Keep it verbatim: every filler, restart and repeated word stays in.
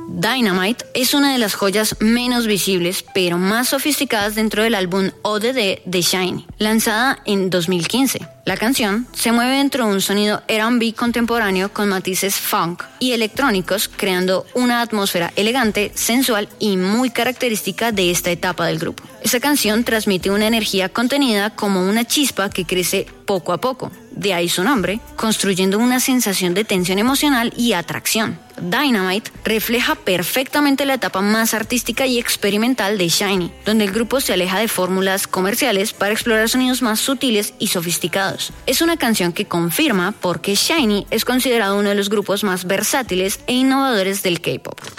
Dynamite es una de las joyas menos visibles, pero más sofisticadas dentro del álbum O D D de SHINee, lanzada en dos mil quince. La canción se mueve dentro de un sonido R and B contemporáneo con matices funk y electrónicos, creando una atmósfera elegante, sensual y muy característica de esta etapa del grupo. Esta canción transmite una energía contenida como una chispa que crece poco a poco, de ahí su nombre, construyendo una sensación de tensión emocional y atracción. Dynamite refleja perfectamente la etapa más artística y experimental de SHINee, donde el grupo se aleja de fórmulas comerciales para explorar sonidos más sutiles y sofisticados. Es una canción que confirma por qué SHINee es considerado uno de los grupos más versátiles e innovadores del K-pop.